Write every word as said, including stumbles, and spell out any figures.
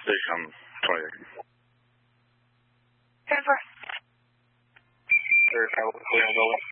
Station twenty. ten four. Verify what we're going to go with.